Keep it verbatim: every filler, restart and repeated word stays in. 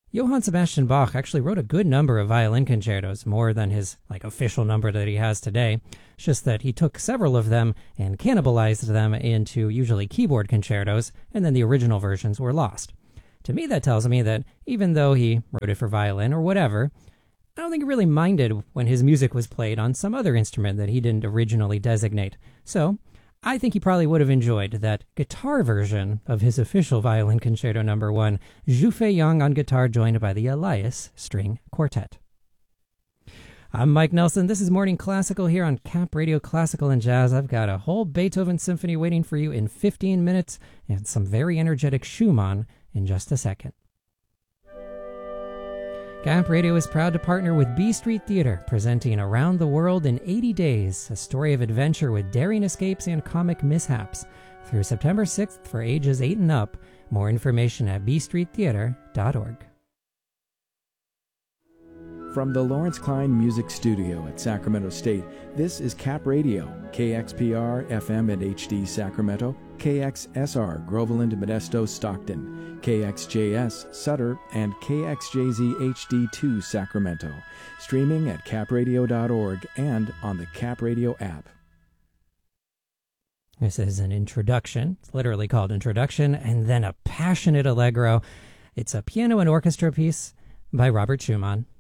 Johann Sebastian Bach actually wrote a good number of violin concertos, more than his like official number that he has today. It's just that he took several of them and cannibalized them into usually keyboard concertos, and then the original versions were lost. To me, that tells me that even though he wrote it for violin or whatever, I don't think he really minded when his music was played on some other instrument that he didn't originally designate. So I think he probably would have enjoyed that guitar version of his official violin concerto number one, Zhu Fei Yang on guitar, joined by the Elias String Quartet. I'm Mike Nelson. This is Morning Classical here on Cap Radio Classical and Jazz. I've got a whole Beethoven symphony waiting for you in fifteen minutes and some very energetic Schumann in just a second. Cap Radio is proud to partner with B Street Theater, presenting Around the World in eighty days, a story of adventure with daring escapes and comic mishaps, through September sixth for ages eight and up. More information at b street theater dot org. From the Lawrence Klein Music Studio at Sacramento State, this is Cap Radio, K X P R F M and H D Sacramento, K X S R Groveland, Modesto, Stockton, K X J S Sutter, and K X J Z H D two Sacramento. Streaming at cap radio dot org and on the Cap Radio app. This is an introduction. It's literally called Introduction, and then a passionate allegro. It's a piano and orchestra piece by Robert Schumann.